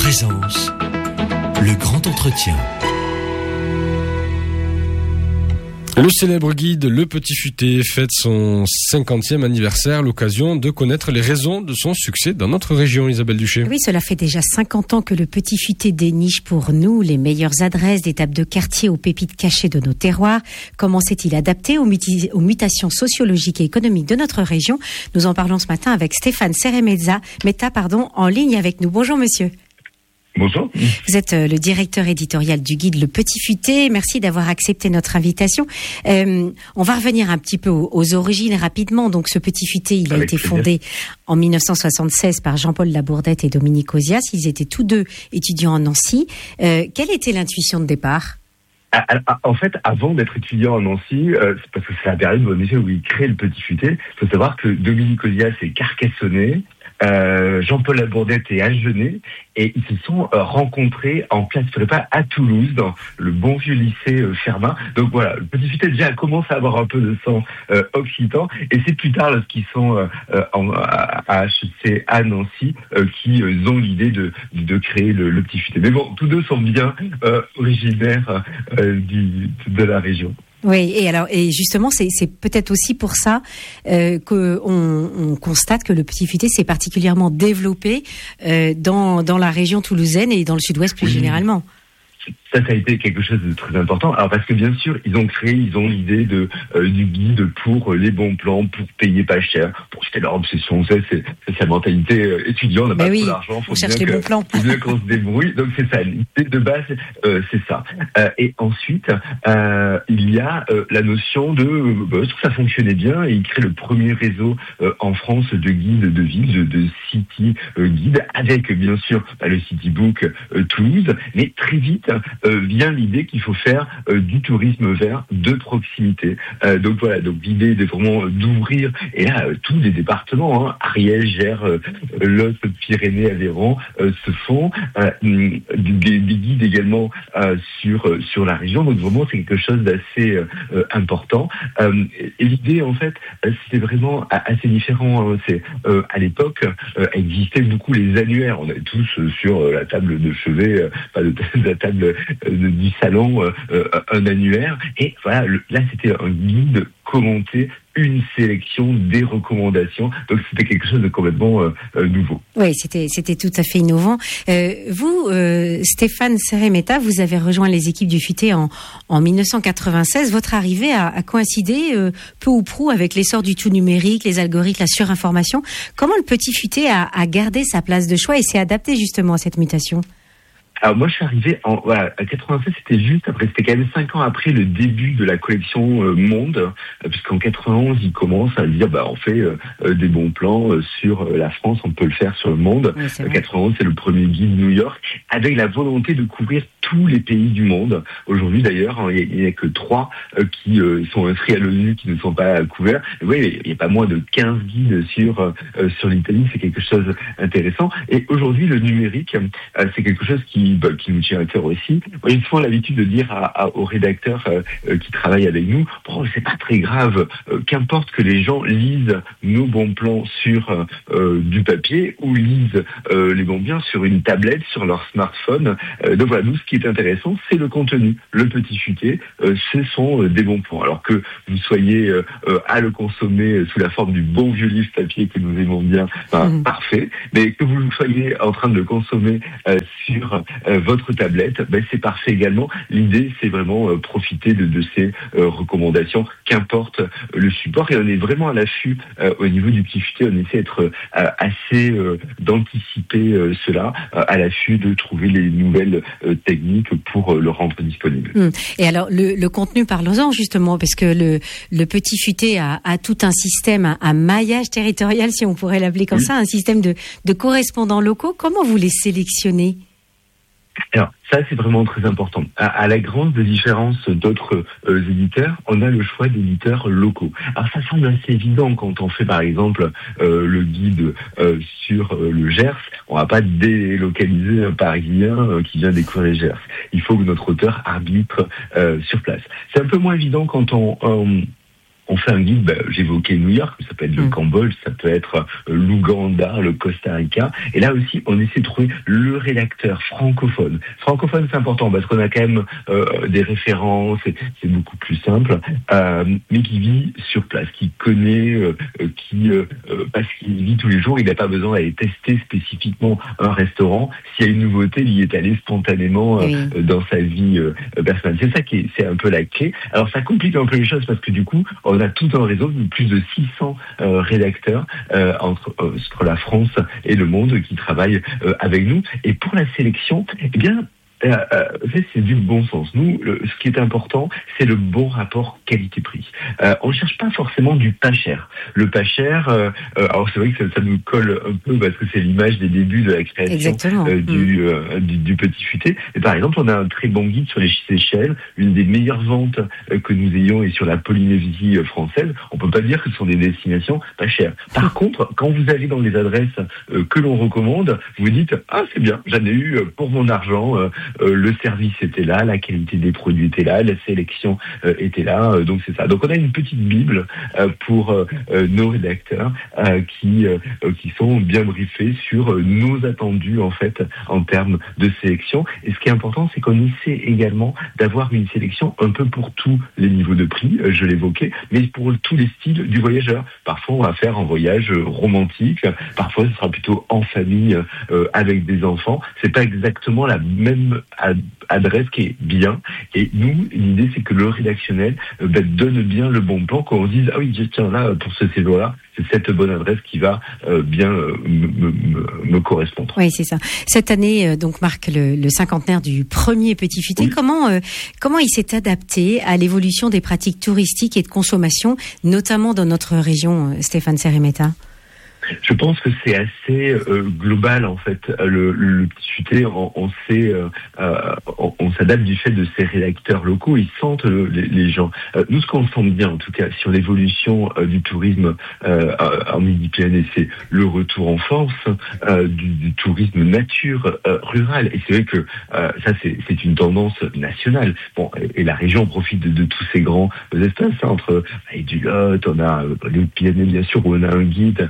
présence, le grand entretien. Le célèbre guide Le Petit Futé fête son 50e anniversaire, l'occasion de connaître les raisons de son succès dans notre région, Isabelle Duché. Oui, cela fait déjà 50 ans que Le Petit Futé déniche pour nous les meilleures adresses d'étapes de quartier aux pépites cachées de nos terroirs. Comment s'est-il adapté aux mutations sociologiques et économiques de notre région? Nous en parlons ce matin avec Stéphane Seremeta, en ligne avec nous. Bonjour monsieur. Bonjour. Vous êtes le directeur éditorial du guide Le Petit Futé. Merci d'avoir accepté notre invitation. On va revenir un petit peu aux origines rapidement. Donc, ce Petit Futé, il a été fondé en 1976 par Jean-Paul Labourdette et Dominique Ozias. Ils étaient tous deux étudiants à Nancy. Quelle était l'intuition de départ? En fait, avant d'être étudiant à Nancy, c'est parce que c'est la période en effet où il crée Le Petit Futé. Il faut savoir que Dominique Ozias est carcassonné, Jean-Paul Labourdette est agenais, et ils se sont rencontrés en classe prépa à Toulouse, dans le bon vieux lycée Fermat. Donc voilà, Le Petit Futé déjà commence à avoir un peu de sang occitan, et c'est plus tard, lorsqu'ils sont à HEC à Nancy, qu'ils ont l'idée de créer le Petit Futé. Mais bon, tous deux sont bien originaires de la région. Oui, et justement, c'est peut-être aussi pour ça qu'on constate que Le Petit Futé s'est particulièrement développé dans la région toulousaine et dans le sud-ouest plus généralement. Ça a été quelque chose de très important. Alors parce que bien sûr, ils ont l'idée du guide pour les bons plans, pour payer pas cher. Bon, c'était leur obsession. C'est sa mentalité étudiant. On n'a pas trop d'argent. On cherche les bons plans. Faut bien qu'on se débrouille. Donc c'est ça. L'idée de base, c'est ça. Et ensuite, il y a la notion de ça fonctionnait bien, et ils créent le premier réseau en France de guides de ville, de city guide, avec bien sûr le City Book Toulouse. Mais très vite vient l'idée qu'il faut faire du tourisme vert de proximité. Donc voilà, donc l'idée est vraiment d'ouvrir, et là tous les départements, Ariège, Gers, Lot, Pyrénées, Aveyron se font des guides également sur la région. Donc vraiment c'est quelque chose d'assez important. Et l'idée en fait c'était vraiment assez différent. C'est à l'époque existaient beaucoup les annuaires. On avait tous sur la table de chevet, la table du salon, un annuaire, et voilà, là c'était un guide commenté, une sélection, des recommandations, donc c'était quelque chose de complètement nouveau. Oui, c'était tout à fait innovant. Vous, Stéphane Seremeta, vous avez rejoint les équipes du Futé en 1996. Votre arrivée a coïncidé peu ou prou avec l'essor du tout numérique, les algorithmes, la surinformation. Comment le Petit Futé a gardé sa place de choix et s'est adapté justement à cette mutation? Alors moi je suis arrivé à 96, c'était quand même 5 ans après le début de la collection Monde, puisqu'en 91 ils commencent à dire on fait des bons plans sur la France, on peut le faire sur le monde. Oui, 91 c'est le premier guide New York, avec la volonté de couvrir tous les pays du monde. Aujourd'hui d'ailleurs il n'y a que 3 qui sont inscrits à l'ONU, qui ne sont pas couverts. Oui, il n'y a pas moins de 15 guides sur l'Italie, c'est quelque chose d'intéressant. Et aujourd'hui le numérique c'est quelque chose qui nous tient à cœur aussi. Moi, j'ai souvent l'habitude de dire aux rédacteurs qui travaillent avec nous, c'est pas très grave, qu'importe que les gens lisent nos bons plans sur du papier ou lisent les bons plans sur une tablette, sur leur smartphone. Donc voilà, nous, ce qui est intéressant, c'est le contenu. Le Petit Futé, ce sont des bons plans. Alors que vous soyez à le consommer sous la forme du bon vieux livre papier que nous aimons bien, parfait, mais que vous soyez en train de le consommer sur votre tablette, c'est parfait également. L'idée, c'est vraiment profiter de ces recommandations, qu'importe le support. Et on est vraiment à l'affût au niveau du Petit Futé. On essaie d'être assez d'anticiper cela, à l'affût de trouver les nouvelles techniques pour le rendre disponible. Et alors, le contenu, parlons-en justement, parce que le Petit Futé a tout un système, un maillage territorial, si on pourrait l'appeler comme ça, un système de correspondants locaux. Comment vous les sélectionnez ? Alors, ça, c'est vraiment très important. À la grande différence d'autres éditeurs, on a le choix d'éditeurs locaux. Alors, ça semble assez évident quand on fait, par exemple, le guide sur le Gers. On va pas délocaliser un Parisien qui vient découvrir le Gers. Il faut que notre auteur arbitre sur place. C'est un peu moins évident quand on on fait un guide, j'évoquais New York, ça peut être le Cambodge, ça peut être l'Ouganda, le Costa Rica. Et là aussi, on essaie de trouver le rédacteur francophone. Francophone, c'est important parce qu'on a quand même des références, c'est beaucoup plus simple, mais qui vit sur place, qui connaît, parce qu'il vit tous les jours, il n'a pas besoin d'aller tester spécifiquement un restaurant. S'il y a une nouveauté, il y est allé spontanément dans sa vie personnelle. C'est ça c'est un peu la clé. Alors ça complique un peu les choses parce que du coup, on a tout un réseau de plus de 600 rédacteurs entre la France et le monde qui travaillent avec nous. Et pour la sélection, eh bien, c'est du bon sens. Nous, ce qui est important, c'est le bon rapport qualité-prix. On cherche pas forcément du pas cher. Le pas cher, alors c'est vrai que ça nous colle un peu parce que c'est l'image des débuts de la création du Petit Futé. Et par exemple, on a un très bon guide sur les Seychelles, une des meilleures ventes que nous ayons est sur la Polynésie française. On peut pas dire que ce sont des destinations pas chères. Par contre, quand vous allez dans les adresses que l'on recommande, vous dites c'est bien, j'en ai eu pour mon argent. Le service était là, la qualité des produits était là, la sélection était là, donc c'est ça. Donc on a une petite bible pour nos rédacteurs qui sont bien briefés sur nos attendus en fait en termes de sélection. Et ce qui est important, c'est qu'on essaie également d'avoir une sélection un peu pour tous les niveaux de prix, je l'évoquais, mais pour tous les styles du voyageur. Parfois on va faire un voyage romantique, parfois ce sera plutôt en famille avec des enfants. C'est pas exactement la même adresse qui est bien. Et nous, l'idée, c'est que le rédactionnel donne bien le bon plan, qu'on se dise oui, tiens, là, pour ce séjour-là, c'est cette bonne adresse qui va bien me correspondre. Oui, c'est ça. Cette année, donc, marque le cinquantenaire du premier Petit Futé. Oui. Comment il s'est adapté à l'évolution des pratiques touristiques et de consommation, notamment dans notre région, Stéphane Seremeta? Je pense que c'est assez global en fait. Le Petit Futé, on s'adapte du fait de ces rédacteurs locaux. Ils sentent les gens. Nous, ce qu'on sent bien, en tout cas, sur l'évolution du tourisme en Midi-Pyrénées, c'est le retour en force du tourisme nature rural. Et c'est vrai que ça, c'est une tendance nationale. Bon, et la région profite de tous ces grands espaces entre du Lot, on a les Pyrénées bien sûr où on a un guide.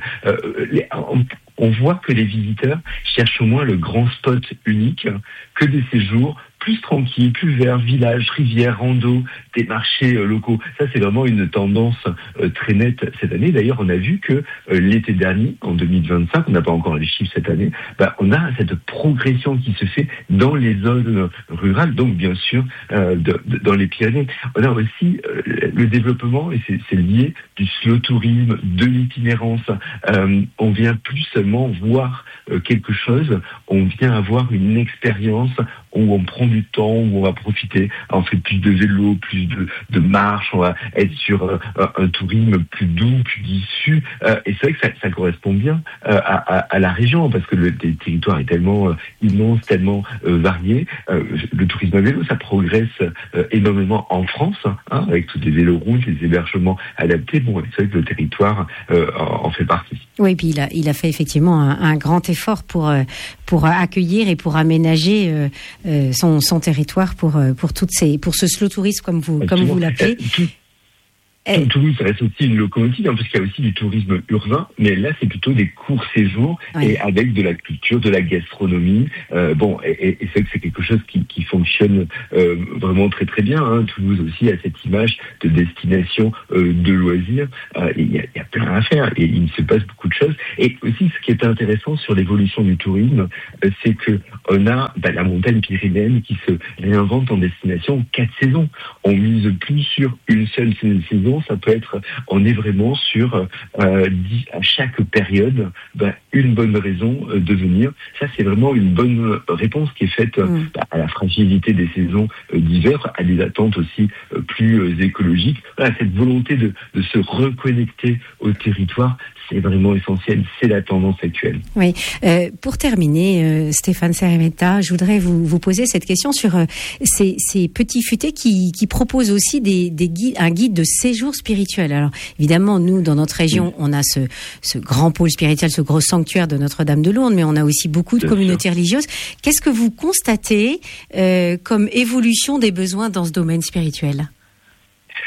On voit que les visiteurs cherchent au moins le grand spot unique que des séjours plus tranquilles, plus verts, villages, rivières, rando, des marchés locaux. Ça, c'est vraiment une tendance très nette cette année. D'ailleurs, on a vu que l'été dernier, en 2025, on n'a pas encore les chiffres cette année, on a cette progression qui se fait dans les zones rurales, donc bien sûr dans les Pyrénées. On a aussi le développement, et c'est lié, du slow tourisme, de l'itinérance. On vient plus seulement voir quelque chose, on vient avoir une expérience où on prend du temps, où on va profiter, on fait plus de vélo, plus de marche, on va être sur un tourisme plus doux, plus issu. Et c'est vrai que ça correspond bien à la région, parce que le territoire est tellement immense, tellement varié. Le tourisme à vélo, ça progresse énormément en France, avec tous les véloroutes, les hébergements adaptés. Bon, c'est vrai que le territoire en fait partie. Oui, puis il a fait effectivement un grand effort pour accueillir et pour aménager son territoire pour ce slow tourisme comme vous l'appelez. Toulouse reste aussi une locomotive, parce qu'il y a aussi du tourisme urbain, mais là c'est plutôt des courts séjours et avec de la culture, de la gastronomie. Et c'est que c'est quelque chose qui fonctionne vraiment très très bien. Toulouse aussi a cette image de destination de loisirs. Il y a plein à faire et il se passe beaucoup de choses. Et aussi ce qui est intéressant sur l'évolution du tourisme, c'est que on a la montagne pyrénéenne qui se réinvente en destination 4 saisons. On mise plus sur une seule saison. Ça peut être, on est vraiment sur à chaque période une bonne raison de venir. Ça, c'est vraiment une bonne réponse qui est faite à la fragilité des saisons d'hiver, à des attentes aussi plus écologiques. Voilà, cette volonté de se reconnecter au territoire, c'est vraiment essentiel, c'est la tendance actuelle. Oui. Pour terminer, Stéphane Seremeta, je voudrais vous poser cette question sur ces petits futés qui proposent aussi un guide de séjour spirituel. Alors, évidemment, nous, dans notre région, on a ce grand pôle spirituel, ce gros sanctuaire de Notre-Dame de Lourdes, mais on a aussi beaucoup de communautés religieuses. Qu'est-ce que vous constatez comme évolution des besoins dans ce domaine spirituel ?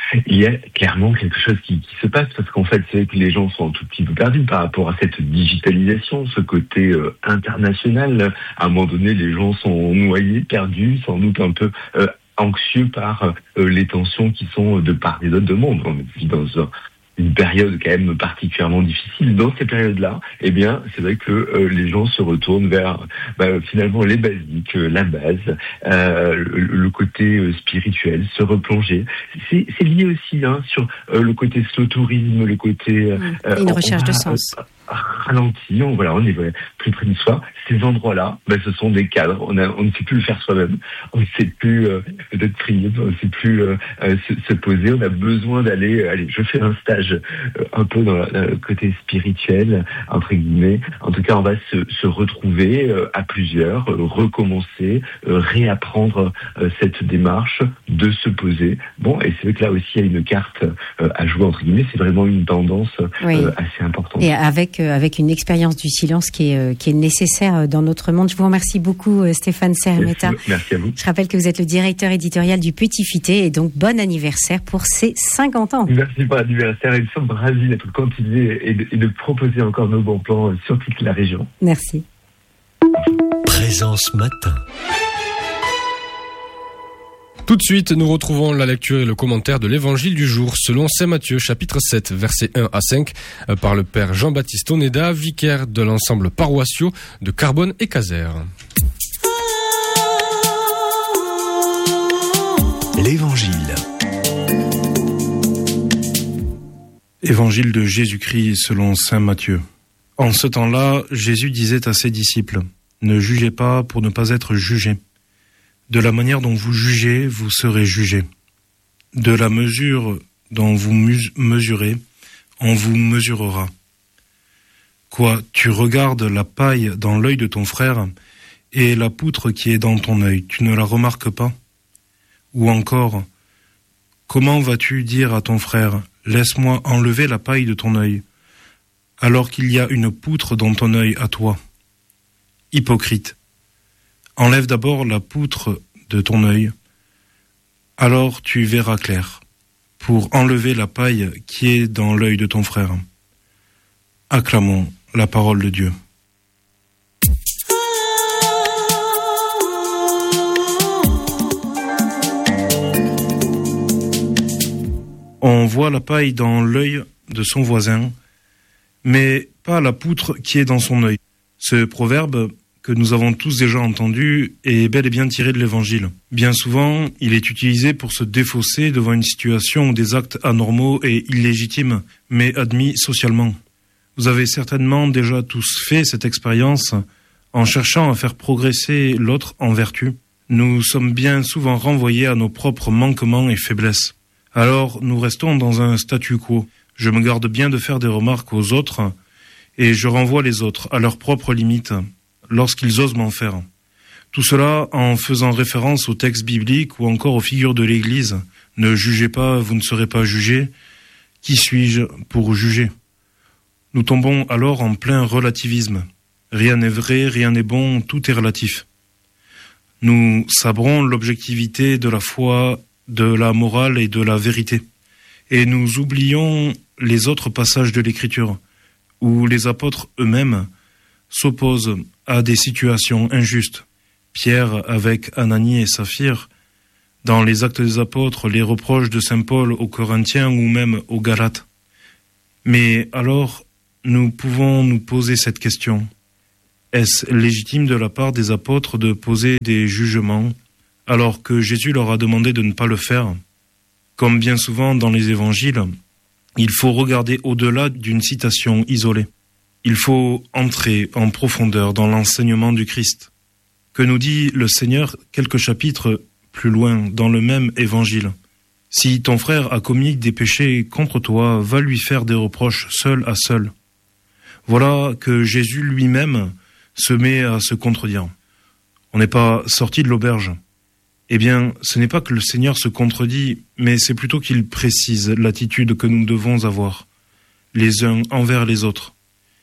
Il y a clairement quelque chose qui se passe parce qu'en fait, c'est que les gens sont un tout petit peu perdus par rapport à cette digitalisation, ce côté international. À un moment donné, les gens sont noyés, perdus, sans doute un peu anxieux par les tensions qui sont de part et d'autre de monde. On est dans une période quand même particulièrement difficile. Dans ces périodes-là, eh bien, c'est vrai que les gens se retournent vers finalement les basiques, la base, le côté spirituel, se replonger. C'est lié aussi sur le côté slow tourisme, le côté une recherche de sens. Ralenti, on est plus près de soi. Ces endroits-là, ce sont des cadres. On ne sait plus le faire soi-même. On ne sait plus peut-être prier, on ne sait plus se poser. On a besoin d'aller. Je fais un stage un peu dans le côté spirituel, entre guillemets. En tout cas, on va se retrouver à plusieurs, recommencer, réapprendre cette démarche de se poser. Bon, et c'est vrai que là aussi, il y a une carte à jouer, entre guillemets. C'est vraiment une tendance assez importante. Et avec une expérience du silence qui est nécessaire dans notre monde. Je vous remercie beaucoup, Stéphane Sermeta. Merci à vous. Je rappelle que vous êtes le directeur éditorial du Petit Futé et donc bon anniversaire pour ces 50 ans. Merci pour l'anniversaire et nous sommes ravis d'être continués et de proposer encore nos bons plans sur toute la région. Merci. Présence matin. Tout de suite, nous retrouvons la lecture et le commentaire de l'évangile du jour selon Saint Matthieu, chapitre 7, versets 1 à 5, par le père Jean-Baptiste Oneda, vicaire de l'ensemble paroissiaux de Carbone et Casères. L'évangile. Évangile de Jésus-Christ selon Saint Matthieu. En ce temps-là, Jésus disait à ses disciples, « Ne jugez pas pour ne pas être jugés. De la manière dont vous jugez, vous serez jugés. De la mesure dont vous mesurez, on vous mesurera. Quoi, tu regardes la paille dans l'œil de ton frère et la poutre qui est dans ton œil, tu ne la remarques pas? Ou encore, comment vas-tu dire à ton frère, laisse-moi enlever la paille de ton œil, alors qu'il y a une poutre dans ton œil à toi? Hypocrite. Enlève d'abord la poutre de ton œil, alors tu verras clair, pour enlever la paille qui est dans l'œil de ton frère. Acclamons la parole de Dieu. On voit la paille dans l'œil de son voisin, mais pas la poutre qui est dans son œil. Ce proverbe que nous avons tous déjà entendu est bel et bien tiré de l'Évangile. Bien souvent, il est utilisé pour se défausser devant une situation ou des actes anormaux et illégitimes, mais admis socialement. Vous avez certainement déjà tous fait cette expérience en cherchant à faire progresser l'autre en vertu. Nous sommes bien souvent renvoyés à nos propres manquements et faiblesses. Alors, nous restons dans un statu quo. Je me garde bien de faire des remarques aux autres et je renvoie les autres à leurs propres limites lorsqu'ils osent m'en faire. Tout cela en faisant référence aux textes bibliques ou encore aux figures de l'Église. Ne jugez pas, vous ne serez pas jugés. Qui suis-je pour juger? Nous tombons alors en plein relativisme. Rien n'est vrai, rien n'est bon, tout est relatif. Nous sabrons l'objectivité de la foi, de la morale et de la vérité. Et nous oublions les autres passages de l'Écriture, où les apôtres eux-mêmes s'opposent à des situations injustes. Pierre avec Ananie et Saphir, dans les Actes des Apôtres, les reproches de saint Paul aux Corinthiens ou même aux Galates. Mais alors, nous pouvons nous poser cette question. Est-ce légitime de la part des apôtres de poser des jugements alors que Jésus leur a demandé de ne pas le faire? Comme bien souvent dans les évangiles, il faut regarder au-delà d'une citation isolée. Il faut entrer en profondeur dans l'enseignement du Christ. Que nous dit le Seigneur quelques chapitres plus loin dans le même évangile? Si ton frère a commis des péchés contre toi, va lui faire des reproches seul à seul. Voilà que Jésus lui-même se met à se contredire. On n'est pas sorti de l'auberge. Eh bien, ce n'est pas que le Seigneur se contredit, mais c'est plutôt qu'il précise l'attitude que nous devons avoir, les uns envers les autres.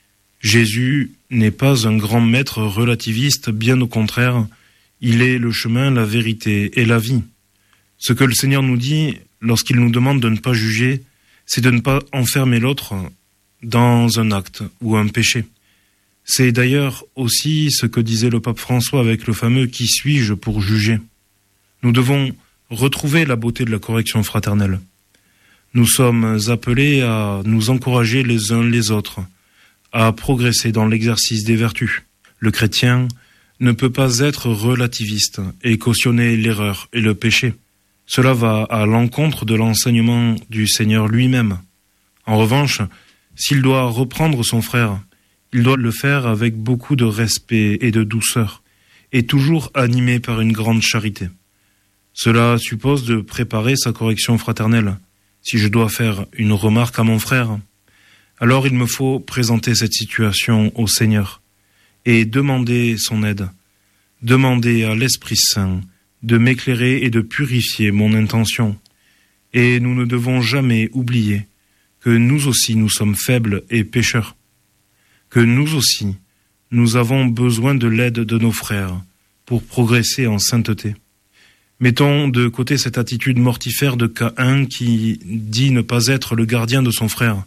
Jésus n'est pas un grand maître relativiste, bien au contraire, il est le chemin, la vérité et la vie. Ce que le Seigneur nous dit, lorsqu'il nous demande de ne pas juger, c'est de ne pas enfermer l'autre dans un acte ou un péché. C'est d'ailleurs aussi ce que disait le pape François avec le fameux « Qui suis-je pour juger ?» Nous devons retrouver la beauté de la correction fraternelle. Nous sommes appelés à nous encourager les uns les autres, à progresser dans l'exercice des vertus. Le chrétien ne peut pas être relativiste et cautionner l'erreur et le péché. Cela va à l'encontre de l'enseignement du Seigneur lui-même. En revanche, s'il doit reprendre son frère, il doit le faire avec beaucoup de respect et de douceur, et toujours animé par une grande charité. Cela suppose de préparer sa correction fraternelle. Si je dois faire une remarque à mon frère, alors il me faut présenter cette situation au Seigneur et demander son aide, demander à l'Esprit Saint de m'éclairer et de purifier mon intention. Et nous ne devons jamais oublier que nous aussi nous sommes faibles et pécheurs, que nous aussi nous avons besoin de l'aide de nos frères pour progresser en sainteté. Mettons de côté cette attitude mortifère de Caïn qui dit ne pas être le gardien de son frère,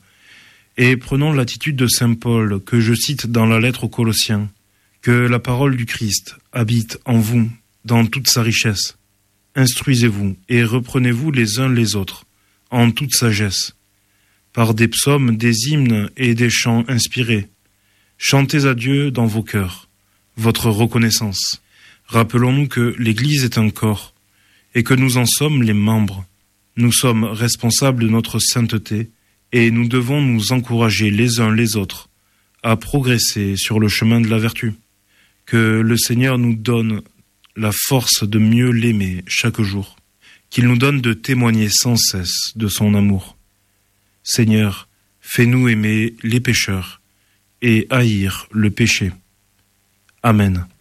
et prenons l'attitude de saint Paul que je cite dans la lettre aux Colossiens, que la parole du Christ habite en vous dans toute sa richesse. Instruisez-vous et reprenez-vous les uns les autres en toute sagesse, par des psaumes, des hymnes et des chants inspirés. Chantez à Dieu dans vos cœurs votre reconnaissance. Rappelons-nous que l'Église est un corps et que nous en sommes les membres. Nous sommes responsables de notre sainteté et nous devons nous encourager les uns les autres à progresser sur le chemin de la vertu. Que le Seigneur nous donne la force de mieux l'aimer chaque jour, qu'il nous donne de témoigner sans cesse de son amour. Seigneur, fais-nous aimer les pécheurs et haïr le péché. Amen.